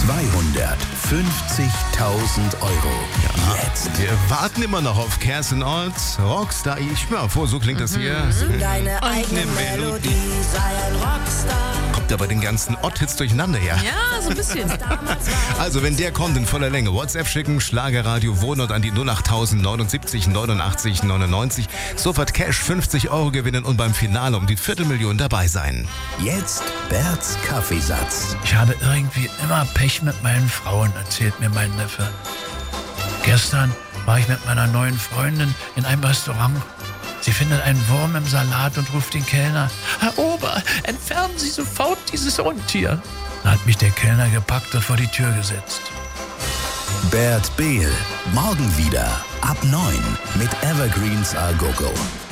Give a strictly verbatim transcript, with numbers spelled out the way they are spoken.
zweihundertfünfzigtausend Euro. Ja, Jetzt. wir warten immer noch auf Kerstin Ott, Rockstar. Ich schwör mal vor, so klingt das hier. Sing deine eigene eine Melodie. Melodie, sei ein Rockstar. Kommt aber den ganzen Ott-Hits durcheinander her. Ja, so ein bisschen. Also, wenn der kommt in voller Länge, WhatsApp schicken, Schlagerradio Wohnort an die null acht neunundsiebzig neunundachtzig neunundneunzig. Sofort Cash fünfzig Euro gewinnen und beim Finale um die Viertelmillion dabei sein. Jetzt Berts Kaffeesatz. Ich habe irgendwie immer Pech mit meinen Frauen, erzählt mir mein Neffe. Gestern war ich mit meiner neuen Freundin in einem Restaurant. Sie findet einen Wurm im Salat und ruft den Kellner: Herr Ober, entfernen Sie sofort dieses Untier. Da hat mich der Kellner gepackt und vor die Tür gesetzt. Bert Behl. Morgen wieder ab neun mit Evergreens A Go Go.